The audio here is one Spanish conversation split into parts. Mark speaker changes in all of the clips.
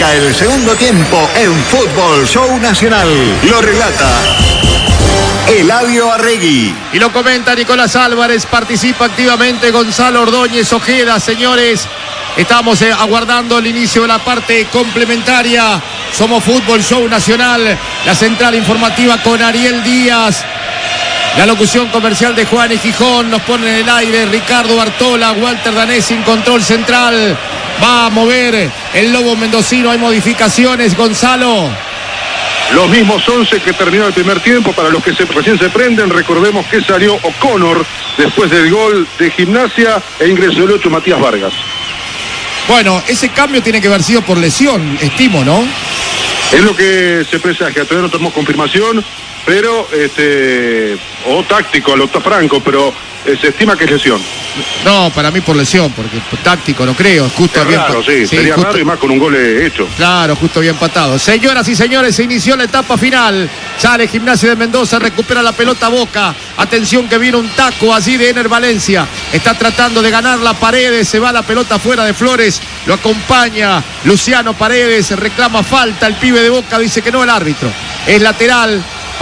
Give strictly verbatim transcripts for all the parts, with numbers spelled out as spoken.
Speaker 1: Arranca el segundo tiempo en Fútbol Show Nacional. Lo relata Eladio Arregui.
Speaker 2: Y lo comenta Nicolás Álvarez. Participa activamente Gonzalo Ordóñez Ojeda. Señores, estamos eh, aguardando el inicio de la parte complementaria. Somos Fútbol Show Nacional. La central informativa con Ariel Díaz. La locución comercial de Juan y Gijón. Nos pone en el aire Ricardo Bartola, Walter Danés sin control central. Va a mover el Lobo Mendocino. Hay modificaciones, Gonzalo.
Speaker 3: Los mismos once que terminó el primer tiempo. Para los que se, recién se prenden, recordemos que salió O'Connor después del gol de Gimnasia e ingresó el ocho Matías Vargas.
Speaker 2: Bueno, ese cambio tiene que haber sido por lesión, estimo, ¿no?
Speaker 3: Es lo que se presagia, todavía no tenemos confirmación, pero este o táctico, lo está Franco, pero eh, se estima que es lesión.
Speaker 2: No, para mí por lesión, porque táctico no creo. Justo
Speaker 3: es
Speaker 2: bien
Speaker 3: raro, sí,
Speaker 2: sí,
Speaker 3: sería
Speaker 2: justo,
Speaker 3: raro y más con un gol hecho.
Speaker 2: Claro, justo bien empatado. Señoras y señores, se inició la etapa final. Sale Gimnasia de Mendoza, recupera la pelota Boca. Atención que viene un taco así de Ener Valencia. Está tratando de ganar la Paredes, se va la pelota fuera de Flores. Lo acompaña Luciano Paredes, reclama falta. El pibe de Boca dice que no, el árbitro. Es lateral.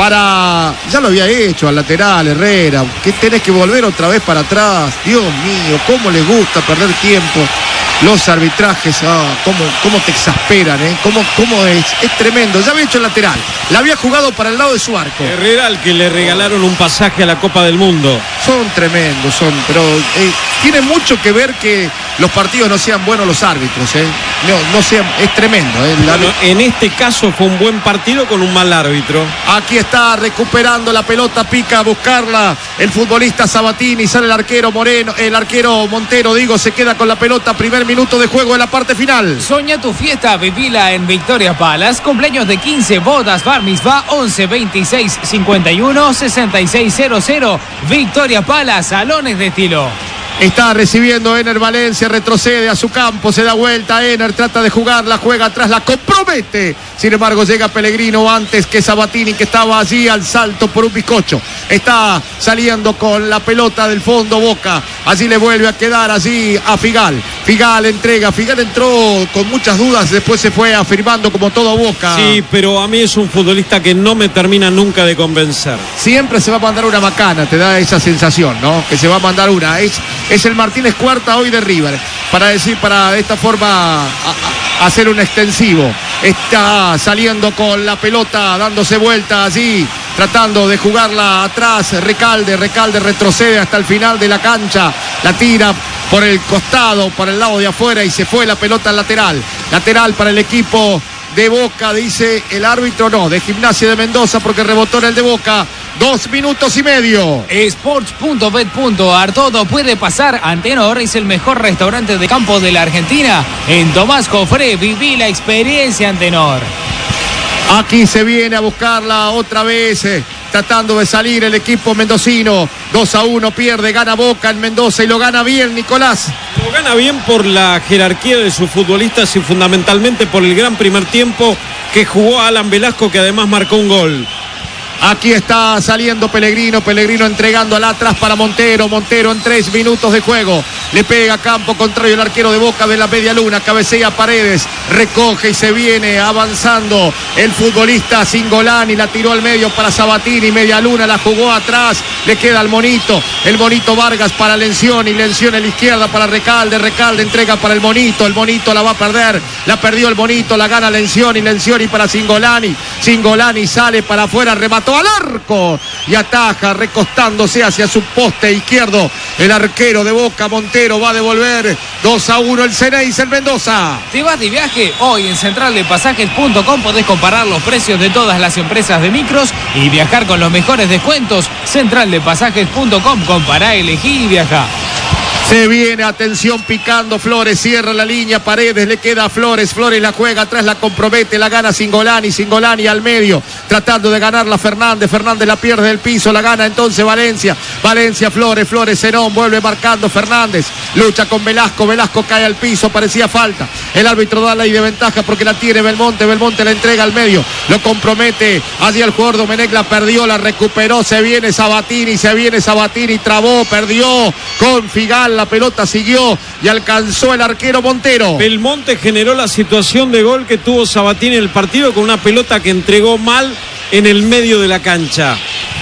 Speaker 2: Para, ya lo había hecho al lateral Herrera, que tenés que volver otra vez para atrás. Dios mío, cómo les gusta perder tiempo. Los arbitrajes, ah, cómo, cómo te exasperan, ¿eh? Cómo, cómo es, es tremendo. Ya había hecho el lateral, la había jugado para el lado de su arco.
Speaker 4: Herrera, al que le regalaron un pasaje a la Copa del Mundo.
Speaker 2: Son tremendos, son, pero eh, tiene mucho que ver que los partidos no sean buenos los árbitros, ¿eh? No, no sean, es tremendo, ¿eh? La...
Speaker 4: Bueno, en este caso fue un buen partido con un mal árbitro.
Speaker 2: Aquí está recuperando la pelota, pica a buscarla el futbolista Sabatini, sale el arquero Moreno, el arquero Montero, digo, se queda con la pelota, primer minuto de juego en la parte final.
Speaker 5: Soña tu fiesta, vivila en Victoria Palace, cumpleaños de quince, bodas, bar mitzvah, once veintiséis cincuenta y uno sesenta y seis cero cero, Victoria Palace, salones de estilo.
Speaker 2: Está recibiendo Ener Valencia, retrocede a su campo, se da vuelta, Ener trata de jugar, la juega atrás, la compromete. Sin embargo, llega Pellegrino antes que Sabatini, que estaba allí al salto por un bizcocho. Está saliendo con la pelota del fondo Boca. Allí le vuelve a quedar allí a Figal. Figal entrega, Figal entró con muchas dudas, después se fue afirmando como todo Boca.
Speaker 4: Sí, pero a mí es un futbolista que no me termina nunca de convencer.
Speaker 2: Siempre se va a mandar una macana, te da esa sensación, ¿no? Que se va a mandar una. Es, es el Martínez Cuarta hoy de River. Para decir, para de esta forma a, a, hacer un extensivo. Está saliendo con la pelota, dándose vuelta allí, tratando de jugarla atrás. Recalde, Recalde retrocede hasta el final de la cancha. La tira por el costado, por el lado de afuera y se fue la pelota al lateral. Lateral para el equipo de Boca, dice el árbitro, no, de Gimnasia de Mendoza, porque rebotó en el de Boca. Dos minutos y medio.
Speaker 5: Sports punto bet punto ar, todo puede pasar. Antenor es el mejor restaurante de campo de la Argentina. En Tomás Jofré, viví la experiencia Antenor.
Speaker 2: Aquí se viene a buscarla otra vez, eh, tratando de salir el equipo mendocino. dos a uno pierde, gana Boca en Mendoza y lo gana bien, Nicolás.
Speaker 4: Lo gana bien por la jerarquía de sus futbolistas y fundamentalmente por el gran primer tiempo que jugó Alan Velasco, que además marcó un gol.
Speaker 2: Aquí está saliendo Pellegrino, Pellegrino entregando al atrás para Montero, Montero en tres minutos de juego, le pega a campo contrario el arquero de Boca de la media luna, cabecea Paredes, recoge y se viene avanzando el futbolista Singolani, la tiró al medio para Sabatini, media luna, la jugó atrás, le queda al Monito, el Monito Vargas para Lencioni, Lencioni a la izquierda para Recalde, Recalde entrega para el Monito, el Monito la va a perder, la perdió el Monito, la gana Lencioni, Lencioni para Singolani, Singolani sale para afuera, remató al arco y ataja recostándose hacia su poste izquierdo el arquero de Boca. Montero va a devolver dos a uno el Ceneice en Mendoza.
Speaker 5: ¿Te vas de viaje? Hoy en central de pasajes punto com podés comparar los precios de todas las empresas de micros y viajar con los mejores descuentos. central de pasajes punto com, compará, elegí y viajá.
Speaker 2: Se viene, atención, picando Flores, cierra la línea, Paredes, le queda a Flores, Flores la juega atrás, la compromete, la gana Singolani, Singolani al medio, tratando de ganarla Fernández, Fernández la pierde del piso, la gana entonces Valencia, Valencia, Flores, Flores, Zenón, vuelve marcando Fernández, lucha con Velasco, Velasco cae al piso, parecía falta, el árbitro da la ley de ventaja porque la tiene Belmonte, Belmonte la entrega al medio, lo compromete, allí el jugador Domenech la perdió, la recuperó, se viene Sabatini, se viene Sabatini, trabó, perdió con Figal, la pelota siguió y alcanzó el arquero Montero.
Speaker 4: Belmonte generó la situación de gol que tuvo Sabatini en el partido con una pelota que entregó mal en el medio de la cancha.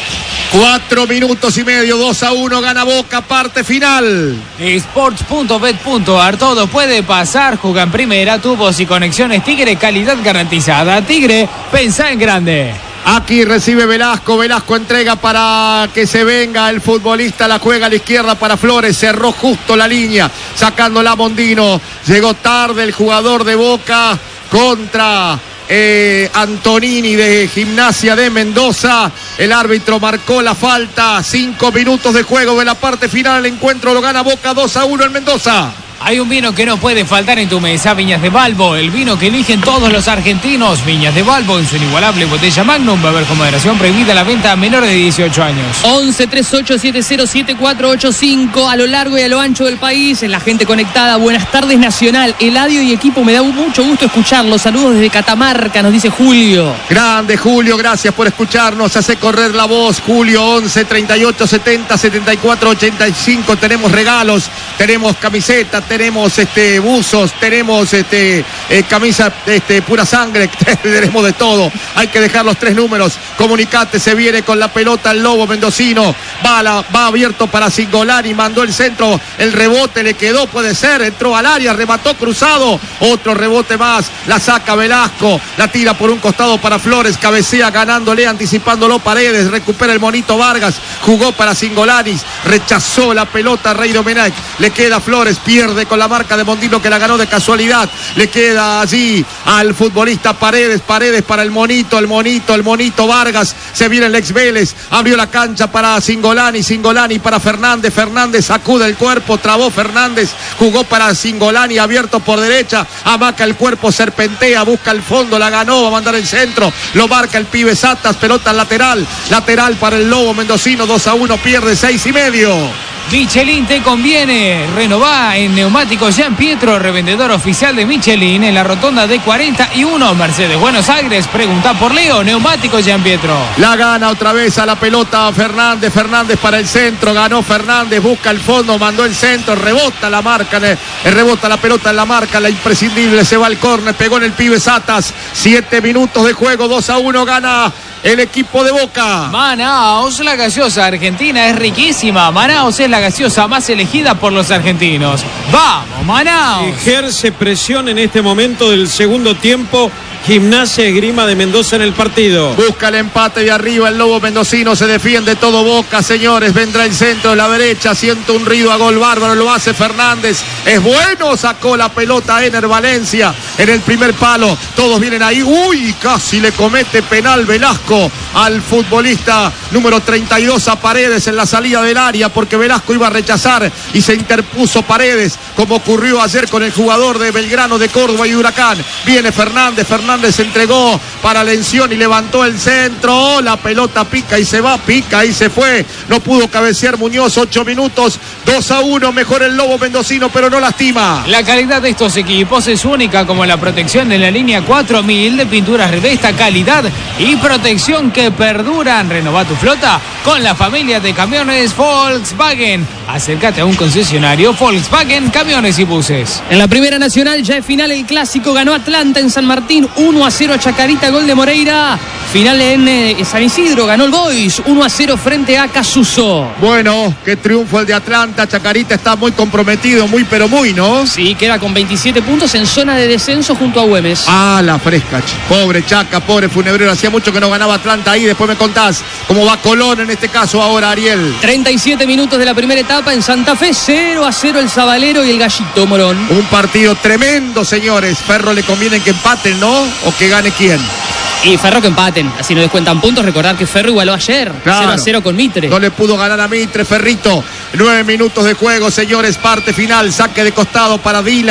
Speaker 2: Cuatro minutos y medio, dos a uno, gana Boca, parte final.
Speaker 5: Sports punto bet punto ar, todo puede pasar, juega en primera, tubos y conexiones Tigre, calidad garantizada. Tigre, pensá en grande.
Speaker 2: Aquí recibe Velasco, Velasco entrega para que se venga el futbolista, la juega a la izquierda para Flores, cerró justo la línea, sacándola Mondino, llegó tarde el jugador de Boca contra eh, Antonini de Gimnasia de Mendoza, el árbitro marcó la falta, cinco minutos de juego de la parte final, el encuentro lo gana Boca dos a uno en Mendoza.
Speaker 5: Hay un vino que no puede faltar en tu mesa, Viñas de Balbo, el vino que eligen todos los argentinos. Viñas de Balbo en su inigualable botella Magnum, beber con moderación, prohibida la venta a menores de dieciocho años.
Speaker 6: once treinta y ocho setenta siete cuatro ocho cinco a lo largo y a lo ancho del país, en la gente conectada. Buenas tardes, Nacional, Eladio y equipo, me da mucho gusto escucharlos. Saludos desde Catamarca, nos dice Julio.
Speaker 2: Grande Julio, gracias por escucharnos, hace correr la voz. Julio, once treinta y ocho setenta setenta y cuatro ochenta y cinco, tenemos regalos, tenemos camisetas, tenemos este buzos, tenemos este eh, camisa este pura sangre, tenemos de todo. Hay que dejar los tres números. Comunicate, se viene con la pelota el Lobo mendocino, va, la, va abierto para Cingolani, mandó el centro, el rebote le quedó, puede ser, entró al área, remató cruzado, otro rebote más, la saca Velasco, la tira por un costado para Flores, cabecea ganándole, anticipándolo Paredes, recupera el monito Vargas, jugó para Cingolani, rechazó la pelota Rey Domenech, le queda Flores, pierde con la marca de Mondino que la ganó de casualidad, le queda allí al futbolista Paredes, Paredes para el monito, el monito, el monito Vargas, se viene el ex Vélez, abrió la cancha para Cingolani, Cingolani para Fernández, Fernández sacude el cuerpo, trabó Fernández, jugó para Cingolani, abierto por derecha, amaca el cuerpo, serpentea, busca el fondo, la ganó, va a mandar el centro, lo marca el pibe Satas, pelota lateral, lateral para el Lobo mendocino, dos a uno, pierde seis y medio.
Speaker 5: Michelin te conviene, renová en Neumáticos Jean Pietro, revendedor oficial de Michelin en la rotonda de cuarenta y uno, Mercedes Buenos Aires, pregunta por Leo, Neumáticos Jean Pietro.
Speaker 2: La gana otra vez a la pelota Fernández, Fernández para el centro, ganó Fernández, busca el fondo, mandó el centro, rebota la marca, eh, rebota la pelota en la marca, la imprescindible, se va al córner, pegó en el pibe Satas, siete minutos de juego, dos a uno, gana el equipo de Boca.
Speaker 5: Manaos, la gaseosa argentina es riquísima. Manaos es la gaseosa más elegida por los argentinos. ¡Vamos, Manaos!
Speaker 4: Ejerce presión en este momento del segundo tiempo Gimnasia Esgrima de Mendoza en el partido.
Speaker 2: Busca el empate de arriba el Lobo mendocino, se defiende todo Boca, señores, vendrá el centro de la derecha, siente un ruido a gol bárbaro, lo hace Fernández, es bueno, sacó la pelota Ener Valencia en el primer palo, todos vienen ahí, uy, casi le comete penal Velasco al futbolista número treinta y dos a Paredes en la salida del área, porque Velasco iba a rechazar y se interpuso Paredes, como ocurrió ayer con el jugador de Belgrano, de Córdoba y Huracán. Viene Fernández, Fernández Fernández se entregó para Lencioni, levantó el centro, la pelota pica y se va, pica y se fue, no pudo cabecear Muñoz, ocho minutos, dos a uno, mejor el Lobo mendocino, pero no lastima.
Speaker 5: La calidad de estos equipos es única, como la protección en la línea cuatro mil de pinturas Revesta, calidad y protección que perduran. Renova tu flota con la familia de camiones Volkswagen. Acércate a un concesionario Volkswagen, camiones y buses.
Speaker 6: En la Primera Nacional ya es final el clásico, ganó Atlanta en San Martín uno a cero a Chacarita, gol de Moreira. Final en eh, San Isidro, ganó el Boys uno a cero frente a Casuso.
Speaker 2: Bueno, qué triunfo el de Atlanta. Chacarita está muy comprometido, muy pero muy, ¿no?
Speaker 6: Sí, queda con veintisiete puntos en zona de descenso junto a Güemes.
Speaker 2: Ah, la fresca, pobre Chaca, pobre Funebrero, hacía mucho que no ganaba Atlanta ahí, después me contás cómo va Colón en este caso ahora, Ariel.
Speaker 6: treinta y siete minutos de la primera etapa en Santa Fe, cero a cero el Zabalero y el Gallito Morón.
Speaker 2: Un partido tremendo, señores. Ferro le conviene que empaten, ¿no? O que gane quién.
Speaker 6: Y Ferro que empaten, así no descuentan puntos. Recordar que Ferro igualó ayer,
Speaker 2: claro,
Speaker 6: cero a cero con Mitre.
Speaker 2: No le pudo ganar a Mitre, Ferrito. Nueve minutos de juego, señores, parte final, saque de costado para Dylan.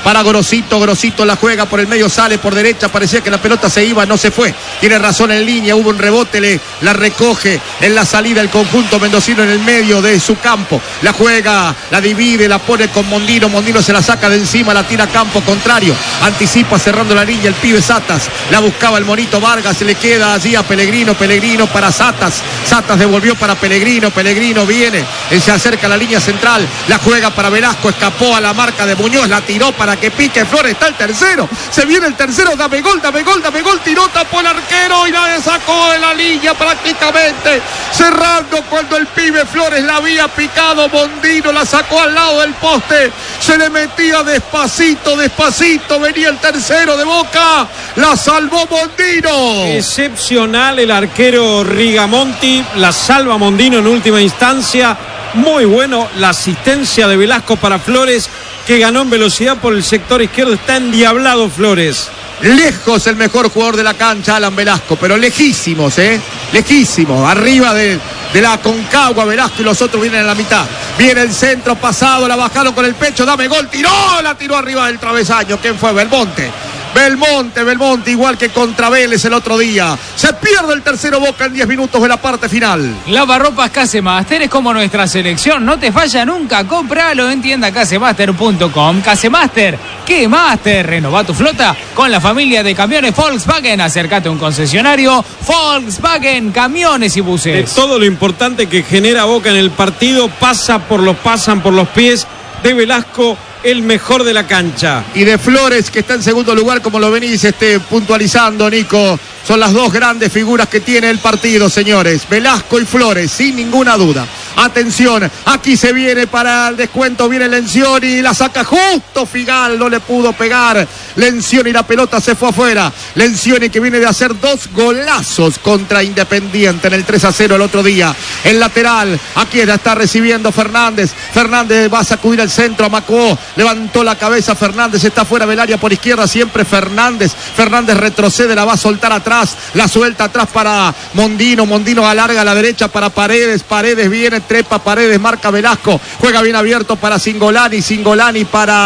Speaker 2: para Grosito, Grosito la juega por el medio, sale por derecha, parecía que la pelota se iba, no se fue, tiene razón en línea, hubo un rebote, le, la recoge en la salida el conjunto mendocino en el medio de su campo, la juega, la divide, la pone con Mondino, Mondino se la saca de encima, la tira a campo contrario, anticipa cerrando la línea el pibe Satas, la buscaba el monito Vargas, se le queda allí a Pellegrino, Pellegrino para Satas, Satas devolvió para Pellegrino, Pellegrino viene, él se acerca a la línea central, la juega para Velasco, escapó a la marca de Muñoz, la tiró para que pique Flores, está el tercero, se viene el tercero, dame gol, dame gol, dame gol, tiró, tapó el arquero y la sacó de la línea prácticamente, cerrando cuando el pibe Flores la había picado, Mondino la sacó al lado del poste, se le metía despacito, despacito, venía el tercero de Boca, la salvó Mondino.
Speaker 4: Excepcional el arquero Rigamonti, la salva Mondino en última instancia, muy bueno la asistencia de Velasco para Flores, que ganó en velocidad por el sector izquierdo, está endiablado Flores.
Speaker 2: Lejos el mejor jugador de la cancha, Alan Velasco, pero lejísimos, ¿eh? Lejísimos, arriba de, de la Concagua Velasco y los otros vienen en la mitad. Viene el centro pasado, la bajaron con el pecho, dame gol, tiró, la tiró arriba del travesaño. ¿Quién fue? Belmonte. Belmonte, Belmonte, igual que contra Vélez el otro día. Se pierde el tercero Boca en diez minutos de la parte final.
Speaker 5: Lavarropas Casemaster es como nuestra selección, no te falla nunca, cómpralo en tienda casemaster punto com. Casemaster, ¿qué Master? Renova tu flota con la familia de camiones Volkswagen. Acércate a un concesionario Volkswagen, camiones y buses.
Speaker 4: De todo lo importante que genera Boca en el partido, pasa por los, pasan por los pies de Velasco, el mejor de la cancha.
Speaker 2: Y de Flores, que está en segundo lugar, como lo venís este, puntualizando, Nico. Son las dos grandes figuras que tiene el partido, señores. Velasco y Flores, sin ninguna duda. Atención, aquí se viene para el descuento, viene Lencioni, la saca justo Figal, no le pudo pegar. Lencioni, la pelota se fue afuera. Lencioni que viene de hacer dos golazos contra Independiente en el tres a cero el otro día. El lateral, aquí ya está recibiendo Fernández. Fernández va a sacudir el centro a Macó. Levantó la cabeza Fernández, está fuera del área por izquierda, siempre Fernández. Fernández retrocede, la va a soltar atrás, la suelta atrás para Mondino. Mondino alarga a la derecha para Paredes. Paredes viene, trepa Paredes, marca Velasco. Juega bien abierto para Singolani. Singolani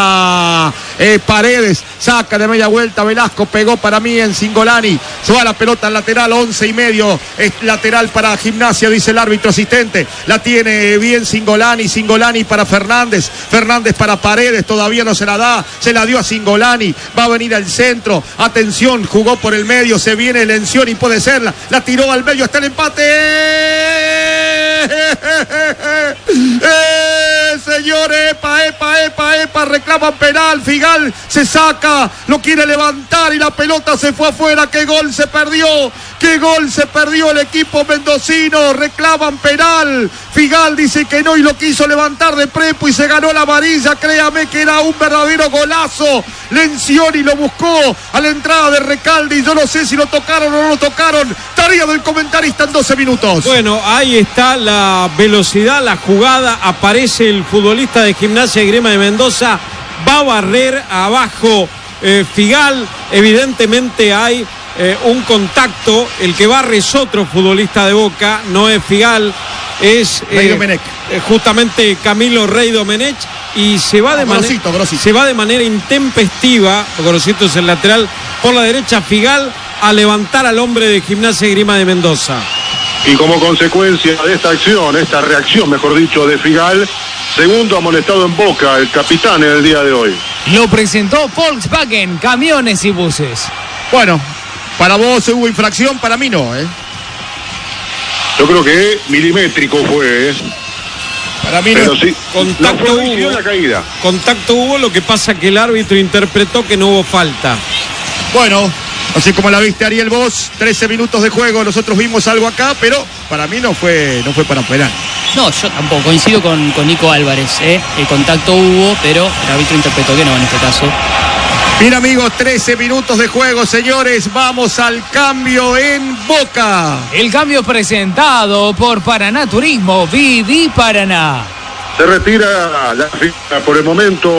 Speaker 2: para eh, Paredes. Saca de media vuelta Velasco, pegó para mí en Singolani. Se va la pelota al lateral, once y medio. Es lateral para Gimnasia, dice el árbitro asistente. La tiene bien Singolani. Singolani para Fernández. Fernández para Paredes. Todavía no se la da, se la dio a Singolani, va a venir al centro, atención, jugó por el medio, se viene Lencioni, puede ser, la, la tiró al medio, está el empate. ¡Eh, señores! Epa, epa, epa, epa, reclaman penal, Figal se saca, lo quiere levantar y la pelota se fue afuera. ¡Qué gol se perdió! ¡Qué gol se perdió el equipo mendocino! Reclaman penal, Figal dice que no y lo quiso levantar de prepo y se ganó la amarilla. Créame que era un verdadero golazo. Lencioni lo buscó a la entrada de Recalde y yo no sé si lo tocaron o no lo tocaron. Tarea del comentarista en doce minutos.
Speaker 4: Bueno, ahí está la velocidad, la jugada, aparece el futbolista de Gimnasia y Grima de Mendoza, va a barrer abajo eh, Figal, evidentemente hay eh, un contacto, el que barre es otro futbolista de Boca, no es Figal, es
Speaker 2: Rey
Speaker 4: eh,
Speaker 2: Domenech.
Speaker 4: eh, justamente Camilo Rey Domenech, y se va,
Speaker 2: no,
Speaker 4: de
Speaker 2: Grosito,
Speaker 4: manera,
Speaker 2: Grosito.
Speaker 4: se va de manera intempestiva, Grosito es el lateral, por la derecha Figal, a levantar al hombre de Gimnasia y Grima de Mendoza.
Speaker 3: Y como consecuencia de esta acción, esta reacción, mejor dicho, de Figal, segundo amonestado en Boca, el capitán en el día de hoy.
Speaker 5: Lo presentó Volkswagen, camiones y buses.
Speaker 2: Bueno, para vos hubo infracción, para mí no, ¿eh?
Speaker 3: Yo creo que milimétrico fue, ¿eh?
Speaker 2: Para mí
Speaker 3: Pero
Speaker 2: no.
Speaker 3: sí,
Speaker 4: Contacto
Speaker 3: la fue
Speaker 4: hubo.
Speaker 3: la caída.
Speaker 4: Contacto hubo, lo que pasa que el árbitro interpretó que no hubo falta.
Speaker 2: Bueno, así como la viste Ariel vos, trece minutos de juego, nosotros vimos algo acá, pero para mí no fue, no fue para penal.
Speaker 6: No, yo tampoco, coincido con, con Nico Álvarez, ¿eh? El contacto hubo, pero el árbitro interpretó que no en este caso.
Speaker 2: Bien amigos, trece minutos de juego, señores, vamos al cambio en Boca.
Speaker 5: El cambio presentado por Paraná Turismo, Viví Paraná.
Speaker 3: Se retira la fila por el momento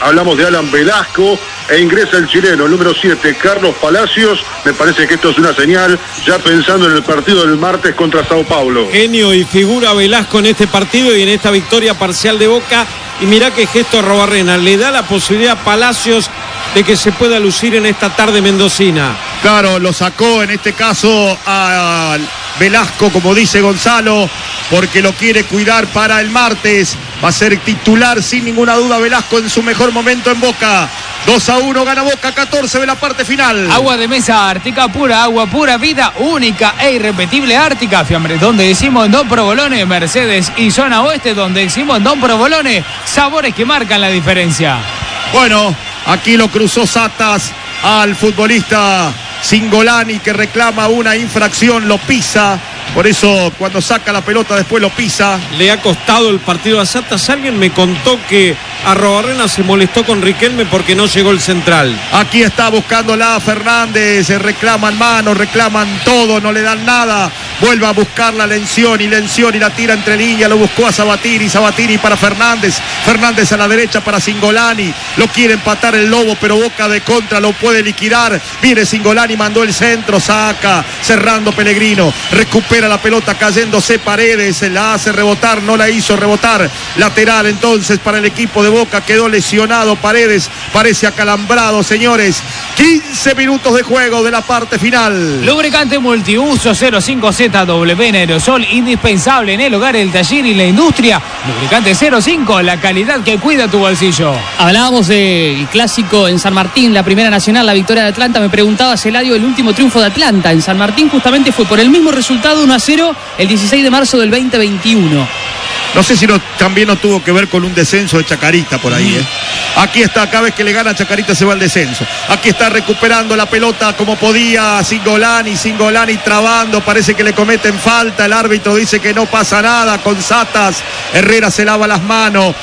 Speaker 3: hablamos de Alan Velasco, e ingresa el chileno, el número siete, Carlos Palacios. Me parece que esto es una señal, ya pensando en el partido del martes contra Sao Paulo.
Speaker 4: Genio y figura Velasco en este partido y en esta victoria parcial de Boca. Y mirá que gesto a Robarrena, le da la posibilidad a Palacios de que se pueda lucir en esta tarde mendocina.
Speaker 2: Claro, lo sacó en este caso a Velasco, como dice Gonzalo, porque lo quiere cuidar para el martes. Va a ser titular sin ninguna duda Velasco en su mejor momento en Boca. dos a uno gana Boca, catorce de la parte final.
Speaker 5: Agua de mesa Ártica, pura agua, pura vida, única e irrepetible Ártica. Fiambre, donde decimos Don Provolone, Mercedes y Zona Oeste, donde decimos Don Provolone. Sabores que marcan la diferencia.
Speaker 2: Bueno, aquí lo cruzó Satas al futbolista Cingolani, que reclama una infracción, lo pisa. Por eso cuando saca la pelota después lo pisa.
Speaker 4: Le ha costado el partido a Satas. Alguien me contó que Arrobarrena se molestó con Riquelme porque no llegó el central.
Speaker 2: Aquí está buscándola Fernández, reclaman mano, reclaman todo, no le dan nada. Vuelve a buscar la Lencioni, Lencioni la tira entre líneas, lo buscó a Sabatini, Sabatini para Fernández, Fernández a la derecha para Cingolani, lo quiere empatar el Lobo, pero Boca de contra lo puede liquidar. Viene Cingolani, mandó el centro, saca, cerrando Pellegrino, recupera la pelota cayéndose Paredes, se la hace rebotar, no la hizo rebotar. Lateral entonces para el equipo de Boca, quedó lesionado Paredes, parece acalambrado, señores. quince minutos de juego de la parte final.
Speaker 5: Lubricante multiuso cero cinco Z W en aerosol, indispensable en el hogar, el taller y la industria. Lubricante cero cinco, la calidad que cuida tu bolsillo.
Speaker 6: Hablábamos del clásico en San Martín, la Primera Nacional, la victoria de Atlanta. Me preguntaba Eladio, el último triunfo de Atlanta en San Martín justamente fue por el mismo resultado, uno a cero, el dieciséis de marzo del veinte veintiuno.
Speaker 2: No sé si no, también no tuvo que ver con un descenso de Chacarita por ahí, ¿eh? Aquí está, cada vez que le gana Chacarita se va al descenso. Aquí está recuperando la pelota como podía Cingolani, Cingolani trabando, parece que le cometen falta, el árbitro dice que no pasa nada con Satas, Herrera se lava las manos,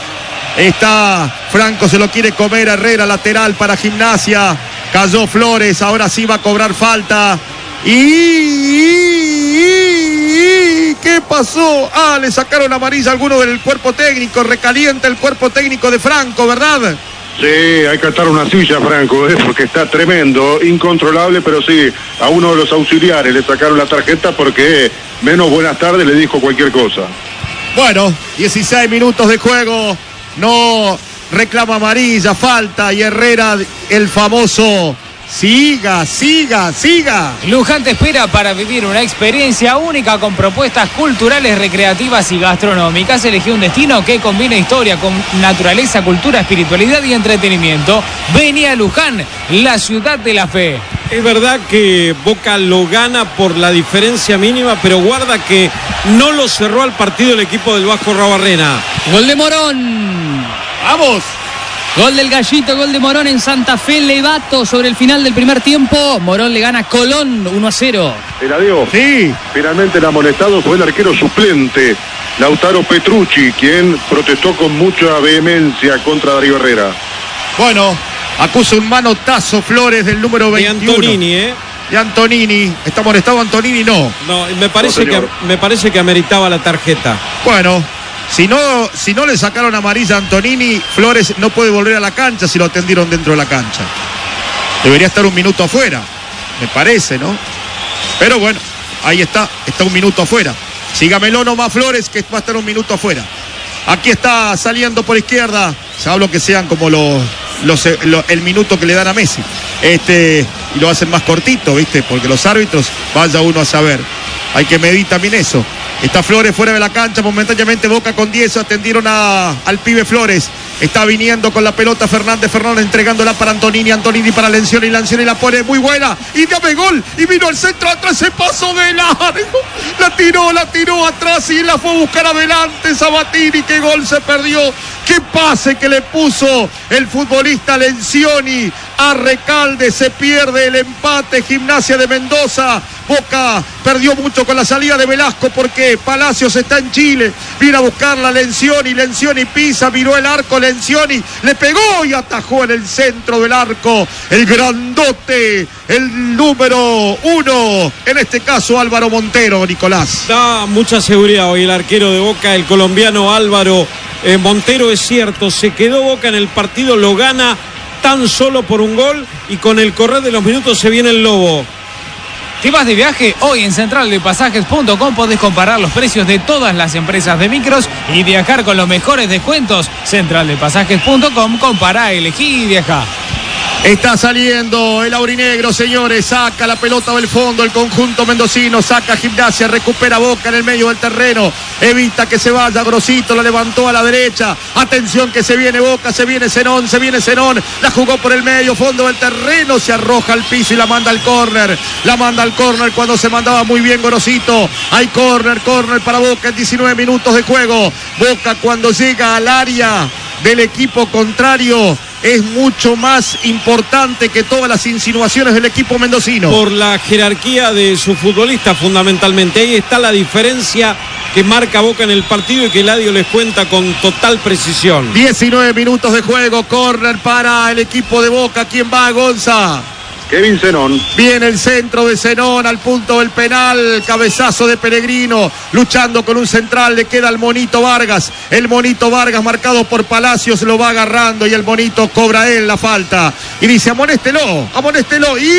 Speaker 2: está Franco, se lo quiere comer, Herrera lateral para Gimnasia, cayó Flores, ahora sí va a cobrar falta. Y, y, y ¿qué pasó? Ah, le sacaron amarilla a alguno del cuerpo técnico, recalienta el cuerpo técnico de Franco, ¿verdad?
Speaker 3: Sí, hay que atar una silla, Franco, ¿eh? Porque está tremendo, incontrolable, pero sí, a uno de los auxiliares le sacaron la tarjeta porque menos buenas tardes le dijo cualquier cosa.
Speaker 2: Bueno, dieciséis minutos de juego, no reclama amarilla, falta, y Herrera, el famoso... Siga, siga, siga.
Speaker 5: Luján te espera para vivir una experiencia única con propuestas culturales, recreativas y gastronómicas. Elegí un destino que combina historia con naturaleza, cultura, espiritualidad y entretenimiento. Vení a Luján, la ciudad de la fe.
Speaker 4: Es verdad que Boca lo gana por la diferencia mínima, pero guarda que no lo cerró al partido el equipo del Vasco Arrobarrena.
Speaker 6: Gol de Morón.
Speaker 2: ¡Vamos!
Speaker 6: Gol del Gallito, gol de Morón en Santa Fe, Levato sobre el final del primer tiempo. Morón le gana a Colón uno a cero.
Speaker 3: Eladio,
Speaker 2: sí.
Speaker 3: Finalmente el amonestado fue el arquero suplente, Lautaro Petrucci, quien protestó con mucha vehemencia contra Darío Herrera.
Speaker 2: Bueno, acusa un manotazo Flores del número veintiuno.
Speaker 4: De Antonini, ¿eh?
Speaker 2: De Antonini. ¿Está molestado Antonini? No.
Speaker 4: No, me parece,
Speaker 3: no,
Speaker 4: que, me parece que ameritaba la tarjeta.
Speaker 2: Bueno, si no, si no le sacaron amarilla a Antonini, Flores no puede volver a la cancha si lo atendieron dentro de la cancha. Debería estar un minuto afuera, me parece, ¿no? Pero bueno, ahí está, está un minuto afuera. Sígamelo nomás Flores, que va a estar un minuto afuera. Aquí está saliendo por izquierda. Se hablo que sean como los, los, los el minuto que le dan a Messi. Este, y lo hacen más cortito, ¿viste? Porque los árbitros, vaya uno a saber. Hay que medir también eso. Está Flores fuera de la cancha, momentáneamente Boca con diez, atendieron a, al pibe Flores. Está viniendo con la pelota Fernández, Fernández entregándola para Antonini, Antonini para Lencioni, Lencioni la pone muy buena, y dame gol, y vino al centro, atrás se pasó de largo, la tiró, la tiró atrás y la fue a buscar adelante Sabatini, qué gol se perdió, qué pase que le puso el futbolista Lencioni a Recalde, se pierde el empate, Gimnasia de Mendoza Boca perdió mucho con la salida de Velasco porque Palacios está en Chile. Viene a buscar la Lencioni, Lencioni pisa, miró el arco, Lencioni le pegó y atajó en el centro del arco. El grandote, el número uno, en este caso Álvaro Montero, Nicolás.
Speaker 4: Da mucha seguridad hoy el arquero de Boca, el colombiano Álvaro eh, Montero. Es cierto, se quedó Boca en el partido, lo gana tan solo por un gol y con el correr de los minutos se viene el Lobo.
Speaker 5: ¿Te vas de viaje? Hoy en central de pasajes punto com podés comparar los precios de todas las empresas de micros y viajar con los mejores descuentos. central de pasajes punto com, compará, elegí y viajá.
Speaker 2: Está saliendo el aurinegro, señores, saca la pelota del fondo el conjunto mendocino, saca Gimnasia, recupera Boca en el medio del terreno, evita que se vaya Grosito, la levantó a la derecha, atención que se viene Boca, se viene Zenón, se viene Zenón, la jugó por el medio, fondo del terreno, se arroja al piso y la manda al córner, la manda al córner cuando se mandaba muy bien Grosito, hay córner, córner para Boca en diecinueve minutos de juego. Boca cuando llega al área del equipo contrario es mucho más importante que todas las insinuaciones del equipo mendocino.
Speaker 4: Por la jerarquía de su futbolista fundamentalmente. Ahí está la diferencia que marca Boca en el partido y que Eladio les cuenta con total precisión.
Speaker 2: diecinueve minutos de juego, córner para el equipo de Boca. ¿Quién va, Gonza?
Speaker 3: Kevin Zenón.
Speaker 2: Viene el centro de Zenón al punto del penal, cabezazo de Pellegrino, luchando con un central, le queda al Monito Vargas, el Monito Vargas marcado por Palacios, lo va agarrando y el Monito cobra él la falta y dice amonéstelo, amonéstelo y...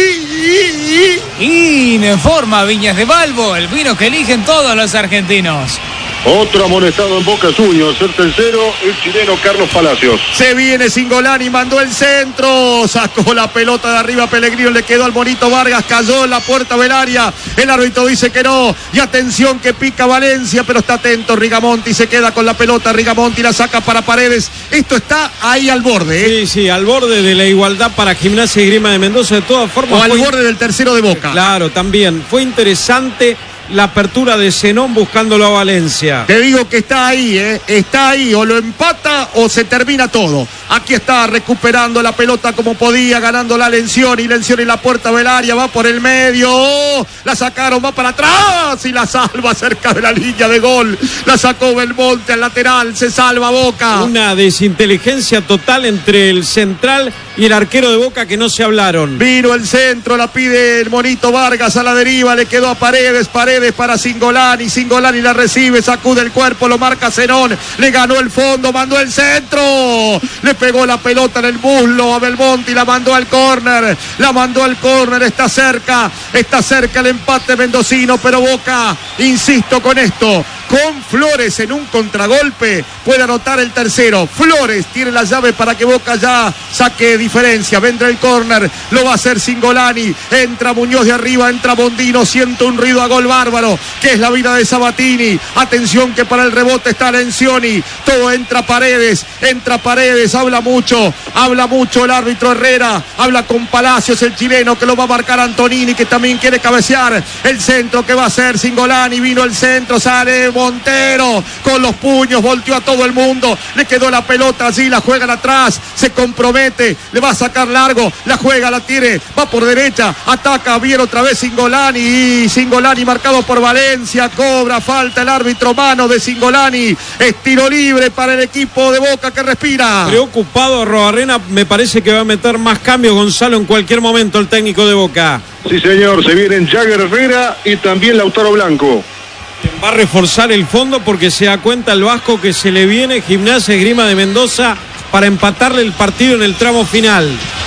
Speaker 2: y,
Speaker 5: y... y en forma Viñas de Balbo, el vino que eligen todos los argentinos.
Speaker 3: Otro amonestado en Boca Juniors, el tercero, el chileno Carlos Palacios.
Speaker 2: Se viene Singolani, mandó el centro, sacó la pelota de arriba Pellegrino, le quedó al Monito Vargas, cayó en la puerta del área, el árbitro dice que no, y atención que pica Valencia, pero está atento Rigamonti, se queda con la pelota, Rigamonti la saca para Paredes, esto está ahí al borde, ¿eh?
Speaker 4: Sí, sí, al borde de la igualdad para Gimnasia y Grima de Mendoza, de todas formas.
Speaker 2: O al
Speaker 4: fue...
Speaker 2: borde del tercero de Boca.
Speaker 4: Claro, también, fue interesante la apertura de Zenón buscándolo a Valencia.
Speaker 2: Te digo que está ahí, ¿eh? Está ahí, o lo empata o se termina todo. Aquí está recuperando la pelota como podía, ganando la Lencioni, Lencioni en la puerta del área, va por el medio, oh, la sacaron, va para atrás y la salva cerca de la línea de gol. La sacó Belmonte al lateral, se salva Boca.
Speaker 4: Una desinteligencia total entre el central y el arquero de Boca que no se hablaron.
Speaker 2: Vino el centro, la pide el Monito Vargas a la deriva, le quedó a Paredes, Paredes para Singolani, Singolani la recibe, sacude el cuerpo, lo marca Zenón, le ganó el fondo, mandó el centro, le pegó la pelota en el muslo a Belmonte y la mandó al córner, la mandó al córner, está cerca, está cerca el empate mendocino, pero Boca, insisto con esto, con Flores en un contragolpe puede anotar el tercero. Flores tiene la llave para que Boca ya saque diferencia. Vendrá el córner, lo va a hacer Singolani, entra Muñoz de arriba, entra Bondino, siente un ruido a gol bárbaro, que es la vida de Sabatini. Atención que para el rebote está Lencioni, todo entra Paredes, entra Paredes, habla mucho, habla mucho el árbitro Herrera, habla con Palacios, el chileno que lo va a marcar Antonini, que también quiere cabecear. El centro que va a hacer Singolani, vino el centro, sale Montero con los puños, volteó a todo el mundo, le quedó la pelota allí, la juegan atrás, se compromete, le va a sacar largo, la juega, la tiene, va por derecha, ataca bien otra vez Singolani y Singolani marcado por Valencia, cobra falta el árbitro, mano de Singolani, es tiro libre para el equipo de Boca que respira.
Speaker 4: Preocupado Arrobarrena, me parece que va a meter más cambios Gonzalo en cualquier momento el técnico de Boca.
Speaker 3: Sí señor, se vienen Jagger Herrera y también Lautaro Blanco.
Speaker 4: Va a reforzar el fondo porque se da cuenta el vasco que se le viene Gimnasia y Grima de Mendoza para empatarle el partido en el tramo final.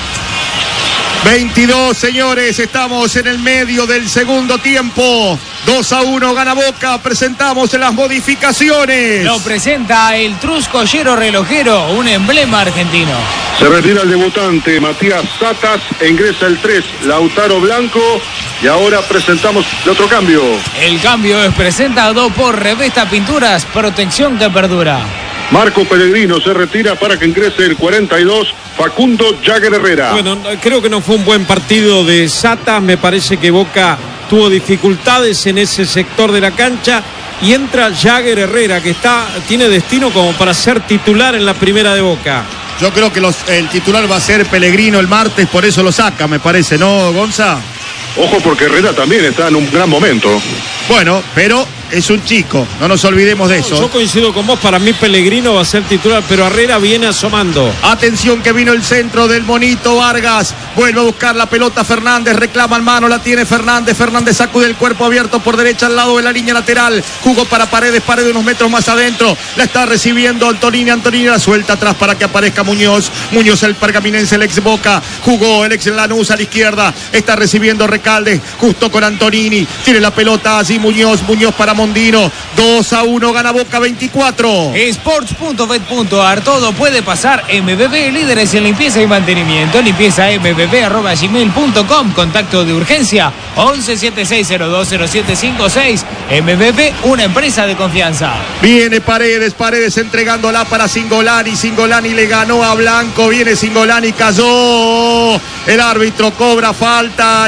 Speaker 2: veintidós, señores, estamos en el medio del segundo tiempo. dos a uno gana Boca, presentamos las modificaciones.
Speaker 5: Lo presenta el Truscollero Relojero, un emblema argentino.
Speaker 3: Se retira el debutante Matías Satas e ingresa el tres, Lautaro Blanco. Y ahora presentamos el otro cambio.
Speaker 5: El cambio es presentado por Revesta Pinturas, protección que perdura.
Speaker 3: Marco Pellegrino se retira para que ingrese el cuarenta y dos, Facundo Jagger Herrera.
Speaker 4: Bueno, creo que no fue un buen partido de Satas, me parece que Boca tuvo dificultades en ese sector de la cancha y entra Jagger Herrera, que está tiene destino como para ser titular en la primera de Boca.
Speaker 2: Yo creo que los, el titular va a ser Pellegrino el martes, por eso lo saca, me parece, ¿no, Gonza?
Speaker 3: Ojo porque Herrera también está en un gran momento.
Speaker 2: Bueno, pero es un chico, no nos olvidemos de eso.
Speaker 4: Yo coincido con vos, para mí Pellegrino va a ser titular, pero Herrera viene asomando.
Speaker 2: Atención que vino el centro del Monito Vargas, vuelve a buscar la pelota Fernández, reclama en mano, la tiene Fernández, Fernández sacude el cuerpo abierto por derecha al lado de la línea lateral, jugó para Paredes, Paredes unos metros más adentro, la está recibiendo Antonini, Antonini la suelta atrás para que aparezca Muñoz, Muñoz el pergaminense, el ex Boca, jugó el ex Lanús a la izquierda, está recibiendo Recalde, justo con Antonini, tiene la pelota así Muñoz, Muñoz para Mondino, dos a uno gana Boca veinticuatro.
Speaker 5: Sports punto bet punto ar, todo puede pasar. M B B, líderes en limpieza y mantenimiento. Limpieza m b b arroba gmail punto com. Contacto de urgencia once setenta y seis cero dos cero siete cinco seis. M B B, una empresa de confianza.
Speaker 2: Viene Paredes, Paredes entregándola para Cingolani, Cingolani le ganó a Blanco, viene Cingolani, cayó, el árbitro cobra falta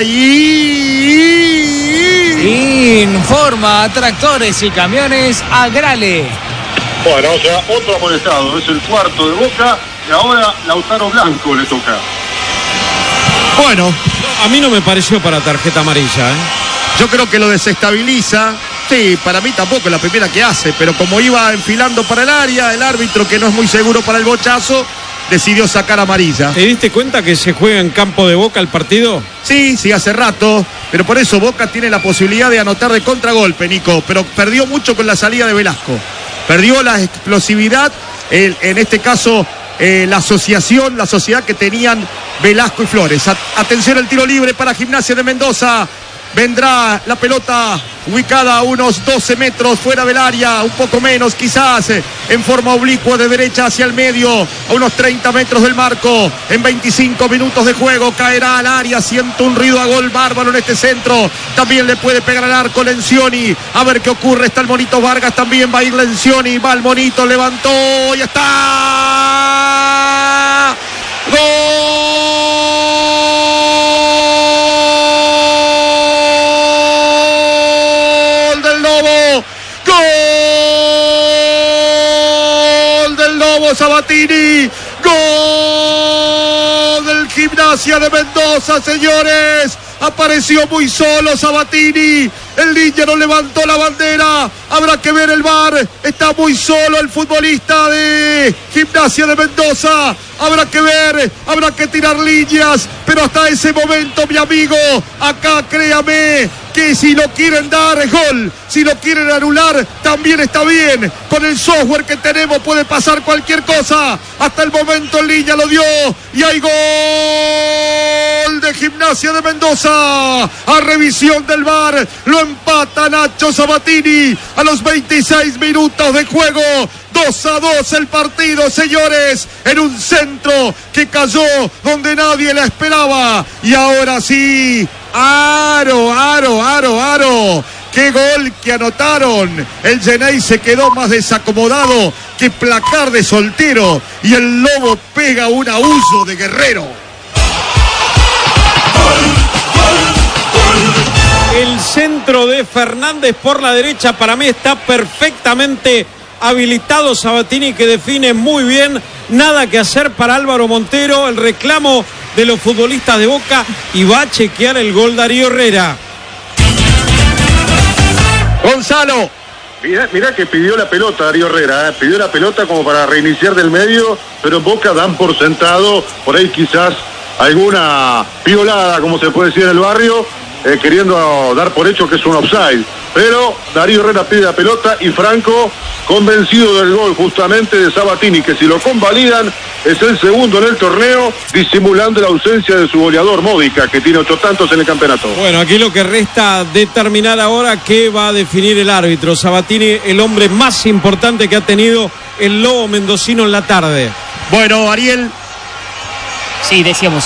Speaker 2: y...
Speaker 5: Informa a Tractores y Camiones Agrale.
Speaker 3: Bueno, o sea, otro amonestado, es el cuarto de Boca y ahora Lautaro Blanco le toca.
Speaker 2: Bueno,
Speaker 4: A mí no me pareció para tarjeta amarilla, ¿eh?
Speaker 2: Yo creo que lo desestabiliza. Sí, para mí tampoco es la primera que hace, pero como iba enfilando para el área, el árbitro, que no es muy seguro para el bochazo, decidió sacar amarilla.
Speaker 4: ¿Te diste cuenta que se juega en campo de Boca el partido?
Speaker 2: Sí, sí, hace rato, pero por eso Boca tiene la posibilidad de anotar de contragolpe, Nico, pero perdió mucho con la salida de Velasco. Perdió la explosividad, el, en este caso eh, la asociación, la sociedad que tenían Velasco y Flores. A- atención al tiro libre para Gimnasia de Mendoza. Vendrá la pelota ubicada a unos doce metros fuera del área, un poco menos quizás, en forma oblicua de derecha hacia el medio, a unos treinta metros del marco. En veinticinco minutos de juego caerá al área, siento un ruido a gol bárbaro en este centro. También le puede pegar al arco Lencioni. A ver qué ocurre, está el Monito Vargas, también va a ir Lencioni, va el Monito, levantó y está. ¡Gol! ¡Gol del Lobo Sabatini! ¡Gol del Gimnasia de Mendoza, señores! Apareció muy solo Sabatini. El niño no levantó la bandera. Habrá que ver el V A R. Está muy solo el futbolista de Gimnasia de Mendoza. Habrá que ver, habrá que tirar líneas. Pero hasta ese momento, mi amigo, acá créame que si lo quieren dar es gol. Si lo quieren anular, también está bien. Con el software que tenemos puede pasar cualquier cosa. Hasta el momento en línea lo dio. Y hay gol de Gimnasia de Mendoza. A revisión del V A R. Lo empata Nacho Sabatini a los veintiséis minutos de juego. dos a dos el partido, señores, en un centro que cayó donde nadie la esperaba. Y ahora sí, aro, aro, aro, aro. ¡Qué gol que anotaron! El Genei se quedó más desacomodado que placar de Soltero. Y el Lobo pega un abuso de Guerrero.
Speaker 4: El centro de Fernández por la derecha para mí está perfectamente habilitado. Sabatini, que define muy bien. Nada que hacer para Álvaro Montero. El reclamo de los futbolistas de Boca y va a chequear el gol Darío Herrera.
Speaker 2: Gonzalo.
Speaker 3: Mirá, mirá que pidió la pelota Darío Herrera, ¿eh? Pidió la pelota como para reiniciar del medio, pero en Boca dan por sentado, por ahí quizás alguna piolada, como se puede decir en el barrio, eh, queriendo dar por hecho que es un offside. Pero Darío Herrera pide la pelota y Franco, convencido del gol justamente de Sabatini, que si lo convalidan es el segundo en el torneo, disimulando la ausencia de su goleador Módica, que tiene ocho tantos en el campeonato.
Speaker 4: Bueno, aquí lo que resta determinar ahora qué va a definir el árbitro. Sabatini, el hombre más importante que ha tenido el Lobo mendocino en la tarde.
Speaker 2: Bueno, Ariel.
Speaker 6: Sí, decíamos.